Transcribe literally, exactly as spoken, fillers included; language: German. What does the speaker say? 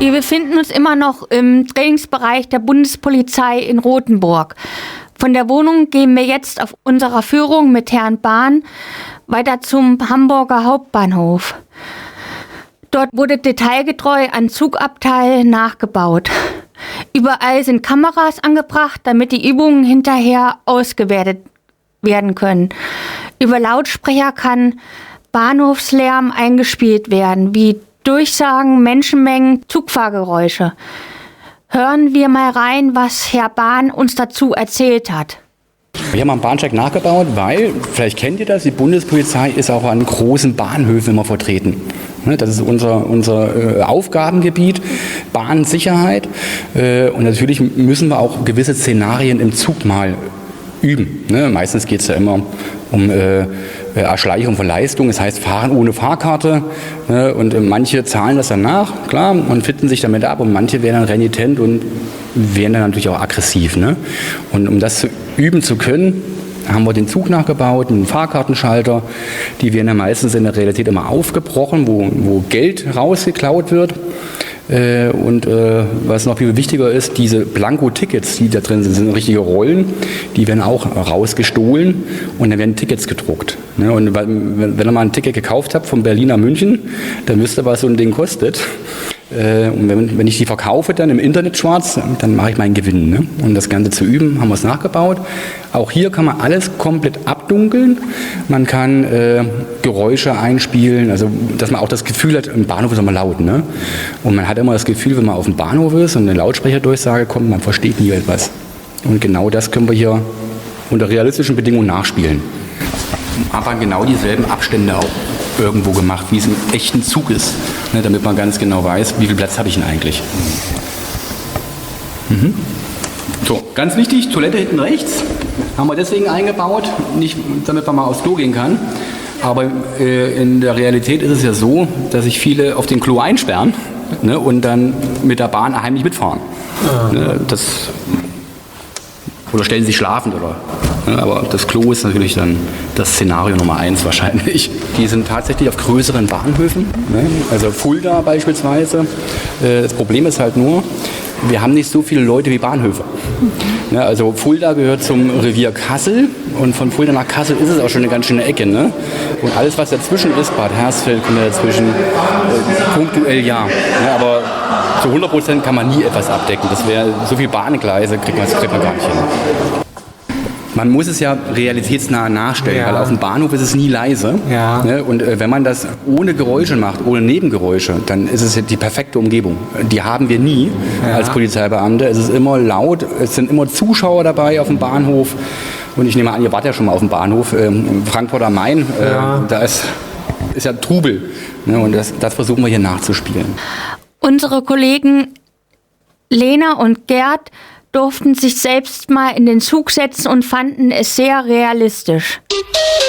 Wir befinden uns immer noch im Trainingsbereich der Bundespolizei in Rothenburg. Von der Wohnung gehen wir jetzt auf unserer Führung mit Herrn Bahn weiter zum Hamburger Hauptbahnhof. Dort wurde detailgetreu ein Zugabteil nachgebaut. Überall sind Kameras angebracht, damit die Übungen hinterher ausgewertet werden können. Über Lautsprecher kann Bahnhofslärm eingespielt werden, wie Durchsagen, Menschenmengen, Zugfahrgeräusche. Hören wir mal rein, was Herr Bahn uns dazu erzählt hat. Wir haben am Bahnsteig nachgebaut, weil, vielleicht kennt ihr das, die Bundespolizei ist auch an großen Bahnhöfen immer vertreten. Das ist unser, unser Aufgabengebiet, Bahnsicherheit. Und natürlich müssen wir auch gewisse Szenarien im Zug mal üben. Meistens geht es ja immer um Erschleichung von Leistung, das heißt Fahren ohne Fahrkarte, ne, und manche zahlen das dann nach, klar, und finden sich damit ab und manche werden dann renitent und werden dann natürlich auch aggressiv. Ne? Und um das zu üben zu können, haben wir den Zug nachgebaut, einen Fahrkartenschalter, die werden dann meistens in der Realität immer aufgebrochen, wo, wo Geld rausgeklaut wird. Äh, und äh, was noch viel wichtiger ist, diese Blanko-Tickets, die da drin sind, sind richtige Rollen, die werden auch rausgestohlen und dann werden Tickets gedruckt. Ne? Und wenn, wenn ihr mal ein Ticket gekauft habt von Berlin nach München, dann wisst ihr, was so ein Ding kostet. Äh, und wenn, wenn ich die verkaufe dann im Internet schwarz, dann mache ich meinen Gewinn. Ne? Um das Ganze zu üben, haben wir es nachgebaut. Auch hier kann man alles komplett abdunkeln. Man kann äh, Geräusche einspielen, also dass man auch das Gefühl hat, im Bahnhof ist immer laut. Ne? Und man hat immer das Gefühl, wenn man auf dem Bahnhof ist und eine Lautsprecherdurchsage kommt, man versteht nie etwas. Und genau das können wir hier unter realistischen Bedingungen nachspielen. Aber genau dieselben Abstände auch irgendwo gemacht, wie es im echten Zug ist, ne, damit man ganz genau weiß, wie viel Platz habe ich denn eigentlich. Mhm. So, ganz wichtig, Toilette hinten rechts, haben wir deswegen eingebaut, nicht damit man mal aufs Klo gehen kann, aber äh, in der Realität ist es ja so, dass sich viele auf den Klo einsperren, ne, und dann mit der Bahn heimlich mitfahren. Ah. Ne, das, oder stellen sich schlafend, oder. Aber das Klo ist natürlich dann das Szenario Nummer eins wahrscheinlich. Die sind tatsächlich auf größeren Bahnhöfen, ne? Also Fulda beispielsweise. Das Problem ist halt nur, wir haben nicht so viele Leute wie Bahnhöfe. Mhm. Ne? Also Fulda gehört zum Revier Kassel und von Fulda nach Kassel ist es auch schon eine ganz schöne Ecke. Ne? Und alles, was dazwischen ist, Bad Hersfeld kommt dazwischen, äh, punktuell ja. Ne? Aber zu hundert Prozent kann man nie etwas abdecken. Das wäre so viel Bahngleise, kriegt man, das kriegt man gar nicht hin. Man muss es ja realitätsnah nachstellen, ja. Weil auf dem Bahnhof ist es nie leise. Ja. Ne? Und äh, wenn man das ohne Geräusche macht, ohne Nebengeräusche, dann ist es die perfekte Umgebung. Die haben wir nie, ja, als Polizeibeamte. Es ist immer laut, es sind immer Zuschauer dabei auf dem Bahnhof. Und ich nehme an, ihr wart ja schon mal auf dem Bahnhof, ähm, Frankfurt am Main, äh, ja. Da ist, ist ja Trubel. Ne? Und das, das versuchen wir hier nachzuspielen. Unsere Kollegen Lena und Gerd durften sich selbst mal in den Zug setzen und fanden es sehr realistisch.